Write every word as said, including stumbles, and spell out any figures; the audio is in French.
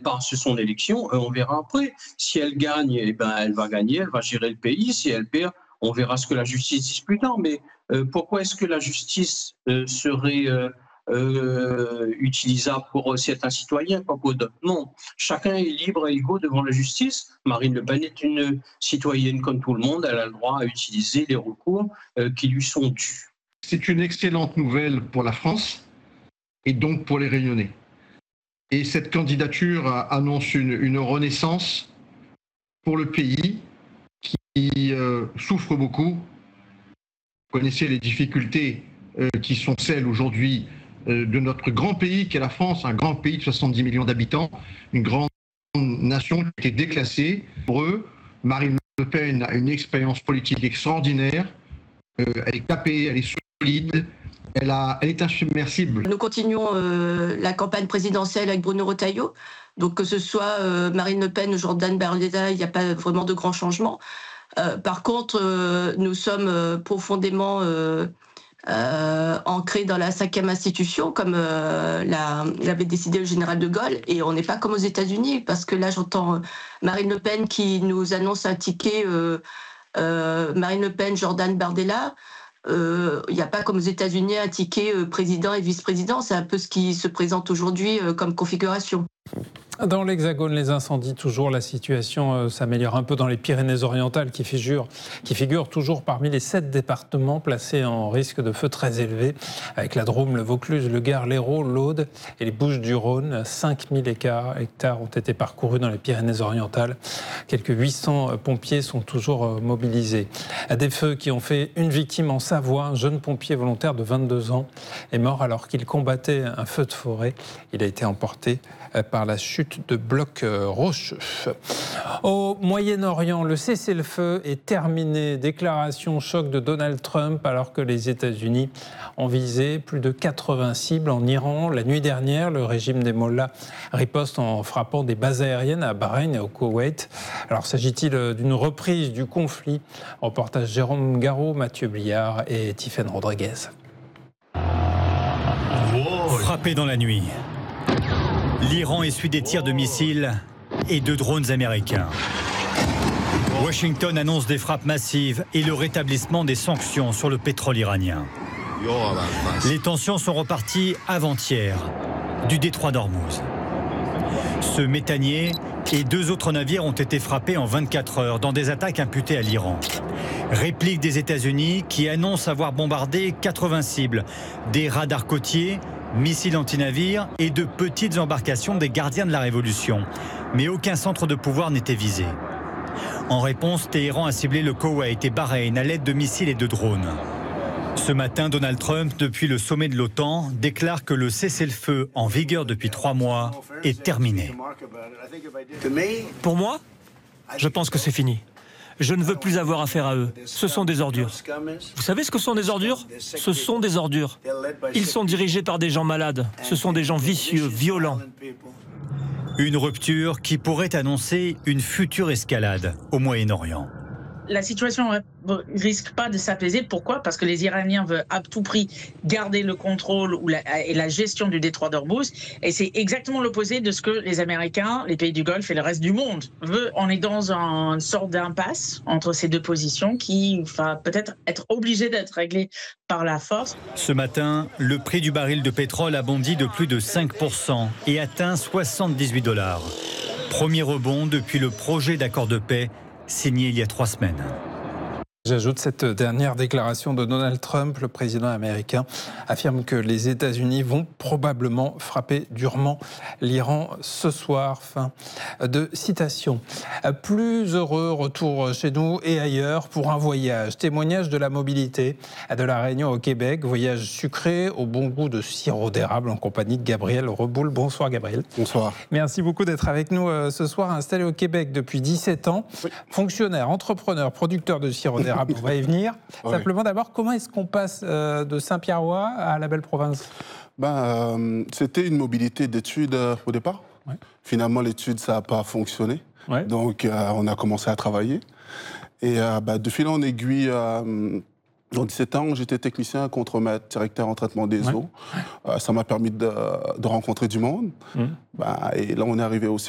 passe son élection, on verra après. Si elle gagne, eh ben, elle va gagner, elle va gérer le pays. Si elle perd, on verra ce que la justice dit plus tard. Mais euh, pourquoi est-ce que la justice euh, serait euh, euh, utilisable pour certains citoyens, pas pour d'autres? Non, chacun est libre et égaux devant la justice. Marine Le Pen est une citoyenne comme tout le monde. Elle a le droit à utiliser les recours euh, qui lui sont dus. C'est une excellente nouvelle pour la France et donc pour les Réunionnais. Et cette candidature annonce une, une renaissance pour le pays qui euh, souffre beaucoup. Vous connaissez les difficultés euh, qui sont celles aujourd'hui euh, de notre grand pays qu'est la France, un grand pays de soixante-dix millions d'habitants, une grande nation qui a été déclassée. Pour eux, Marine Le Pen a une expérience politique extraordinaire. Euh, elle est capée, elle est solide. Elle, a, elle est insubmersible. Nous continuons euh, la campagne présidentielle avec Bruno Retailleau. Donc que ce soit euh, Marine Le Pen ou Jordan Bardella, il n'y a pas vraiment de grands changements. Euh, par contre, euh, nous sommes euh, profondément euh, euh, ancrés dans la cinquième institution, comme euh, la, l'avait décidé le général de Gaulle. Et on n'est pas comme aux États-Unis, parce que là, j'entends Marine Le Pen qui nous annonce un ticket euh, euh, Marine Le Pen, Jordan Bardella. Il euh, n'y a pas comme aux États-Unis un ticket euh, président et vice-président. C'est un peu ce qui se présente aujourd'hui euh, comme configuration. Dans l'Hexagone, les incendies, toujours, la situation euh, s'améliore un peu dans les Pyrénées-Orientales qui figurent, qui figurent toujours parmi les sept départements placés en risque de feu très élevé, avec la Drôme, le Vaucluse, le Gard, l'Hérault, l'Aude et les Bouches-du-Rhône. cinq mille hectares ont été parcourus dans les Pyrénées-Orientales. Quelques huit cents pompiers sont toujours mobilisés. Des feux qui ont fait une victime en Savoie, un jeune pompier volontaire de vingt-deux ans est mort alors qu'il combattait un feu de forêt. Il a été emporté par la chute de blocs rocheux. Au Moyen-Orient, le cessez-le-feu est terminé. Déclaration choc de Donald Trump alors que les États-Unis ont visé plus de quatre-vingts cibles en Iran. La nuit dernière, le régime des mollahs riposte en frappant des bases aériennes à Bahreïn et au Koweït. Alors s'agit-il d'une reprise du conflit? Reportage Jérôme Garot, Mathieu Bliard et Tiffaine Rodriguez. Frappé dans la nuit. L'Iran essuie des tirs de missiles et de drones américains. Washington annonce des frappes massives et le rétablissement des sanctions sur le pétrole iranien. Les tensions sont reparties avant-hier du détroit d'Ormuz. Ce méthanier et deux autres navires ont été frappés en vingt-quatre heures dans des attaques imputées à l'Iran. Réplique des États-Unis qui annoncent avoir bombardé quatre-vingts cibles, des radars côtiers, missiles anti-navires et de petites embarcations des gardiens de la Révolution. Mais aucun centre de pouvoir n'était visé. En réponse, Téhéran a ciblé le Koweït et Bahreïn à l'aide de missiles et de drones. Ce matin, Donald Trump, depuis le sommet de l'OTAN, déclare que le cessez-le-feu en vigueur depuis trois mois est terminé. Pour moi, je pense que c'est fini. Je ne veux plus avoir affaire à eux. Ce sont des ordures. Vous savez ce que sont des ordures? Ce sont des ordures. Ils sont dirigés par des gens malades. Ce sont des gens vicieux, violents. Une rupture qui pourrait annoncer une future escalade au Moyen-Orient. La situation ne risque pas de s'apaiser. Pourquoi? Parce que les Iraniens veulent à tout prix garder le contrôle ou la, et la gestion du détroit d'Ormuz. Et c'est exactement l'opposé de ce que les Américains, les pays du Golfe et le reste du monde veulent. On est dans une sorte d'impasse entre ces deux positions qui va peut-être être obligée d'être réglée par la force. Ce matin, le prix du baril de pétrole a bondi de plus de cinq pour cent et atteint soixante-dix-huit dollars. Premier rebond depuis le projet d'accord de paix signé il y a trois semaines. J'ajoute cette dernière déclaration de Donald Trump, le président américain, affirme que les États-Unis vont probablement frapper durement l'Iran ce soir. Fin de citation. Plus heureux retour chez nous et ailleurs pour un voyage. Témoignage de la mobilité de la Réunion au Québec. Voyage sucré au bon goût de sirop d'érable en compagnie de Gabriel Reboul. Bonsoir Gabriel. Bonsoir. Merci beaucoup d'être avec nous ce soir. Installé au Québec depuis dix-sept ans. Oui. Fonctionnaire, entrepreneur, producteur de sirop d'érable. On va y venir. Oui. Simplement d'abord, comment est-ce qu'on passe euh, de Saint-Pierrois à la belle province? ben, euh, C'était une mobilité d'études euh, au départ. Ouais. Finalement, l'étude, ça n'a pas fonctionné. Ouais. Donc, euh, on a commencé à travailler. Et euh, bah, de fil en aiguille, euh, dans dix-sept ans, j'étais technicien contremaître, directeur en traitement des ouais. eaux. Euh, ça m'a permis de, de rencontrer du monde. Mmh. Bah, et là, on est arrivé aussi